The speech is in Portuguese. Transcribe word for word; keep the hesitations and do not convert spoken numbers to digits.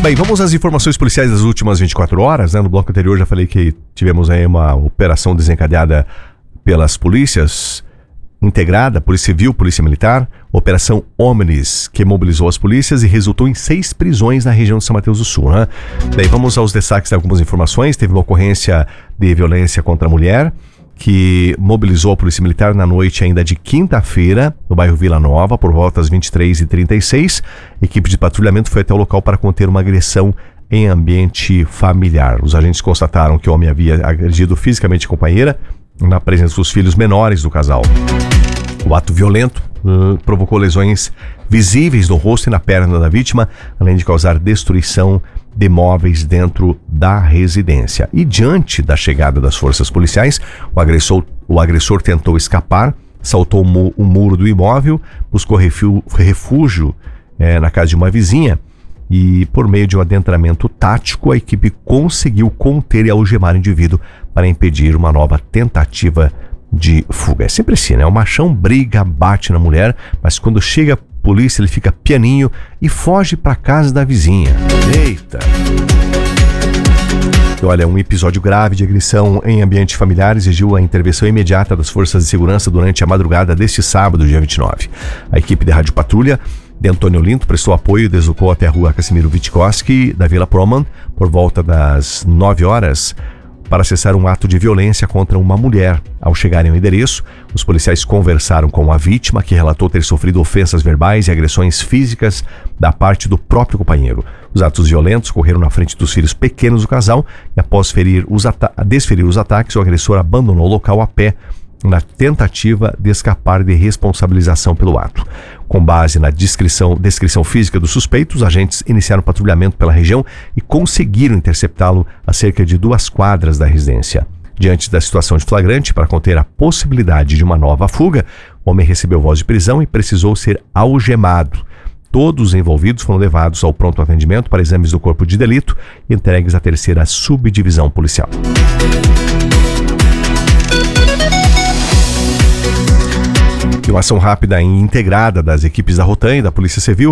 Bem, vamos às informações policiais das últimas vinte e quatro horas, né? No bloco anterior já falei que tivemos aí uma operação desencadeada pelas polícias, integrada, Polícia Civil, Polícia Militar, Operação Omnis, que mobilizou as polícias e resultou em seis prisões na região de São Mateus do Sul, né? Daí vamos aos destaques de algumas informações. Teve uma ocorrência de violência contra a mulher, que mobilizou a Polícia Militar na noite ainda de quinta-feira, no bairro Vila Nova, por volta das vinte e três e trinta e seis. A equipe de patrulhamento foi até o local para conter uma agressão em ambiente familiar. Os agentes constataram que o homem havia agredido fisicamente a companheira na presença dos filhos menores do casal. O ato violento uh, provocou lesões visíveis no rosto e na perna da vítima, além de causar destruição de móveis dentro da residência. E diante da chegada das forças policiais, o agressor, o agressor tentou escapar, saltou o, mu- o muro do imóvel, buscou refil- refúgio eh, na casa de uma vizinha e, por meio de um adentramento tático, a equipe conseguiu conter e algemar o indivíduo para impedir uma nova tentativa de fuga. É sempre assim, né? O machão briga, bate na mulher, mas quando chega a polícia ele fica pianinho e foge para casa da vizinha. Eita! E olha, um episódio grave de agressão em ambiente familiar exigiu a intervenção imediata das forças de segurança durante a madrugada deste sábado, dia vinte e nove. A equipe de rádio patrulha de Antônio Olinto prestou apoio e deslocou até a rua Casimiro Witkowski, da Vila Proman, por volta das nove horas, para acessar um ato de violência contra uma mulher. Ao chegarem ao endereço, os policiais conversaram com a vítima, que relatou ter sofrido ofensas verbais e agressões físicas da parte do próprio companheiro. Os atos violentos ocorreram na frente dos filhos pequenos do casal e, após ferir os ata- desferir os ataques, o agressor abandonou o local a pé, na tentativa de escapar de responsabilização pelo ato. Com base na descrição, descrição física do suspeito, os agentes iniciaram patrulhamento pela região e conseguiram interceptá-lo a cerca de duas quadras da residência. Diante da situação de flagrante, para conter a possibilidade de uma nova fuga, o homem recebeu voz de prisão e precisou ser algemado. Todos os envolvidos foram levados ao pronto atendimento para exames do corpo de delito e entregues à terceira subdivisão policial. E uma ação rápida e integrada das equipes da Rotan e da Polícia Civil